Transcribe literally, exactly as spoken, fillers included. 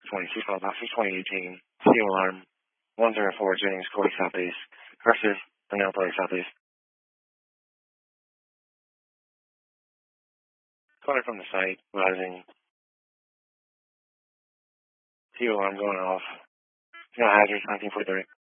twenty-two twelve, Officer twenty eighteen, C O alarm, one zero four, Jennings, Corey Southeast, versus the Nail Place Southeast. Calling from the site, rising, C O alarm going off, no hazards, nineteen forty-three.